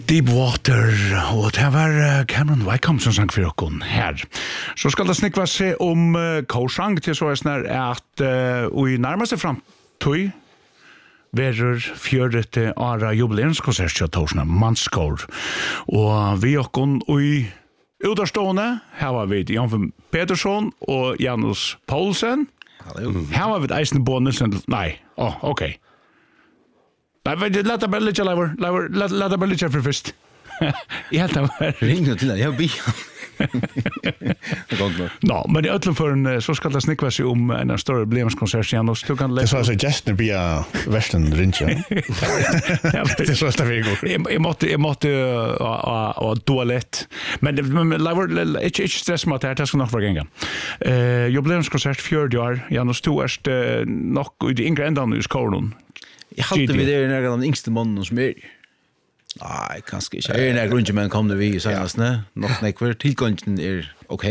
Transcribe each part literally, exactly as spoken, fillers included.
Deep Water, og det var Cameron Wycombe som sang for dere her. Så skal det snikva se om uh, korsang til så er snar at uh, i nærmeste framtøy verer fjørete ara jubileumskonsert til Torsna Manskår. Og vi okkon i udarstående, her var vi Jan Petersson og Janus Poulsen. Her var vi Eisen Bonusen, nei, åh, oh, ok. Nei, leta bare litt, Leivor, leta bare litt for først. Jeg helt av her. Ring nå til deg, jeg blir. Nå, men i øtlenføren så skal det snikva seg om en større jubileumskonsert igjen, og du kan lese. Det sa seg gesten blir versten rinja. Det så det vi går. Jeg måtte, jeg måtte ha toalett. Men Leivor, ikke stress med det her, det skal nok være gengen. Jubileumskonsert fjørde år, Janus, du er nok i de yngre endene i skolen. Jeg halte vi det i nærmere av den yngste måneden som er. Nei, kanskje ikke. Jeg er nærmere rundt, men kom det vi i seneste. Nok nekver. Tilgången er ok.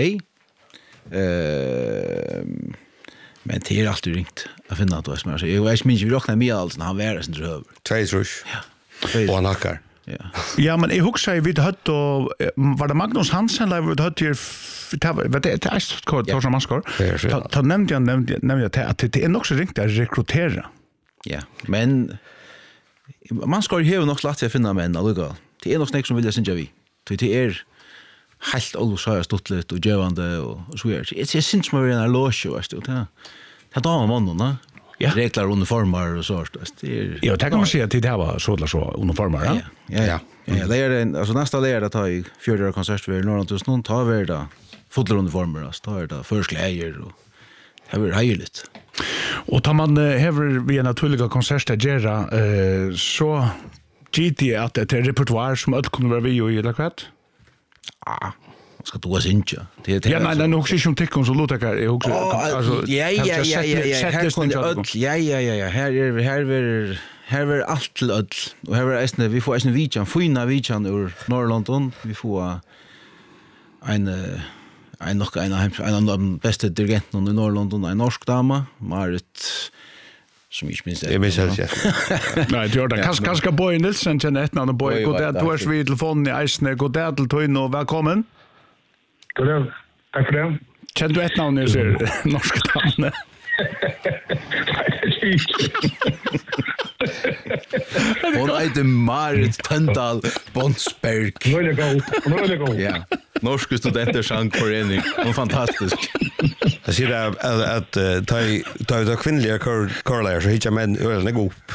Uh, men det er alltid ringt å finne at det er smør. Jeg vet ikke minst, vi råkner mye av alt, han værer sin drøver. Tvei trus. Ja. Og han hakkar. Ja. Ja, men jeg husker jeg vidt høtt, og var det Magnus Hansen, eller var det høtt til, var det til Eistkår, Torsen Manskår? Da nevnte jeg, nevnte jeg at det er nok så ringt å rekruttere. Ja, men man skal jo nok slett til å finne menn allukal. Det er nok snakk som vil jeg synes vi. Det er helt allus har jeg stått litt og gjøvande og så videre. Jeg synes man vil en låsjå, det er da man mannen, ja. Regler uniformer og så. Ja, det kan man si at det var så eller så uniformer, ja? Ja, ja. Ja, det er en, altså nästa det er det tar i fjorda konsert ved Norrland tusen, tar vi det fotler uniformer, tar det førskleier og det er heiligt. Og tar man uh, hever vi en naturlig konsert til Gjera, uh, så gitt det at det er repertoar som alt kunne være vi og i eller kvart? Ah, man skal doa sinja. Ja, nei, nei, nok ikke om tikkene som lotekar. Ja, ja, ja, ja, ja, her kunne ødel, ja, ja, ja, ja, her er her er her er alt til ødel, og her er eisne, vi får eisne vidjan, fina vidjan ur Norrland, vi får en en nok en av en av de beste dirigentene i Norrland, en norsk dame, Marit, som ikke minst det. Jeg minst det, ja. Nei, det gjør det. Kanskje Boy Nilsen kjenner et navn, Boy, god dag, du er så vidt i telefonen i Eisne, god dag til Tøyen, og velkommen. God dag, takk for det. Kjenner du et navn, jeg sier, norsk dame? Hon heter Marit Tøndal Bonsberg. Nå er det god, nå er det god. Ja, norske studenter sangforening, hon er fantastisk. Jeg sier at, at uh, ta vi da kvinnelige kårleier, så hittar menn øyne god opp.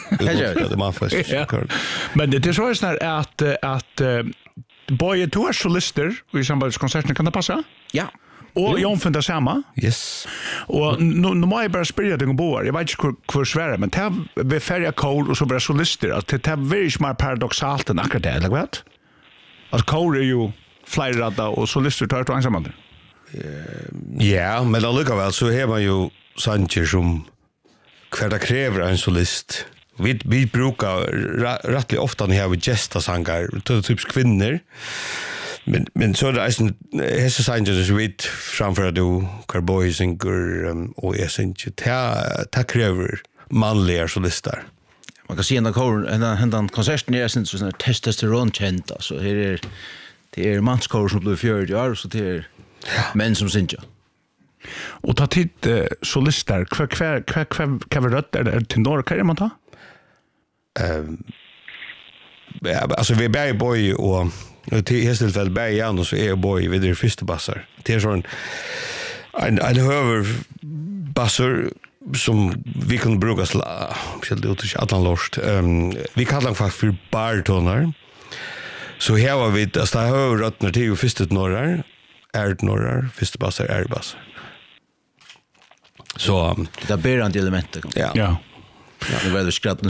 Men det er så sånn at, at uh, Boy, du er solister i samarbeidskonsertene, kan det passe? Ja. Og Jon finner det samme. Yes. Og nå, nå må jeg bare spørre deg om boer. Jeg vet ikke hvor, hvor svære, men det er ferdig kår og så bare solister. Det er veldig ikke mer paradoxalt enn akkurat det, eller hva? Altså kår er jo flere radda, og solister tar det ensamme. Ja, men allikevel så har man jo sanger som hver det krever en solist. Vi, vi bruker rettelig ofte når vi har gestasanger, til typisk kvinner. Men men så det är en hesse signs som vet framför du Carboy synger um, och jag synger ta ta kräver manliga solister. Man kan se en kor en en konserten är sen så testosteron känt alltså här är det är manskor som blir fjärde år så det är män som synger. Och ta tid uh, solister kvar kvar kvar kvar kvar rött är det till norr kan man ta? Ehm ja, alltså vi är Boy och och till hästelfält Bergan och så är Boy vid det första bassar. Det är sån en en höver bassar som vi kan bruka sla speciellt ut i Atlant lost. Ehm vi kallar det faktiskt för bartoner. Så här var vi att det höver rötner till första norrar, är norrar, första bassar är bassar. Så det är bärande element. Ja. Ja. Ja, det var det skratt